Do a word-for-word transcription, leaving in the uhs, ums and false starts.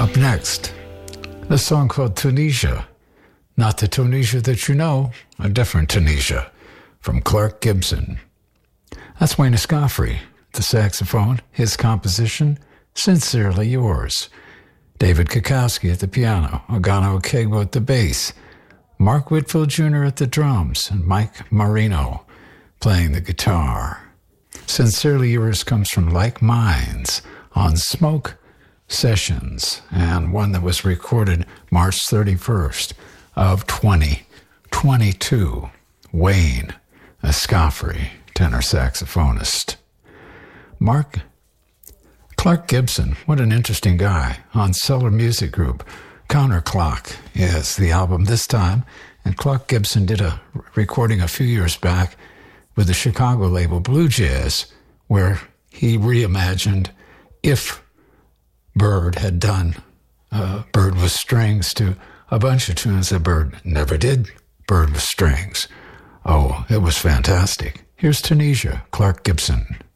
Up next, a song called Tunisia. Not the Tunisia that you know, a different Tunisia, from Clark Gibson. That's Wayne Escoffery, the saxophone, his composition, Sincerely Yours. David Kukowski at the piano, Ogano Okegbo at the bass, Mark Whitfield Junior at the drums, and Mike Marino playing the guitar. Sincerely Yours comes from Like Minds on Smoke Sessions, and one that was recorded March thirty-first of twenty twenty-two. Wayne Escoffery, tenor saxophonist. Mark Clark Gibson, what an interesting guy, on Cellar Music Group. Counterclock is the album this time, and Clark Gibson did a recording a few years back with the Chicago label Blue Jazz, where he reimagined If Bird had done uh, Bird with Strings to a bunch of tunes that Bird never did Bird with Strings. Oh, it was fantastic. Here's Tunisia, Clark Gibson.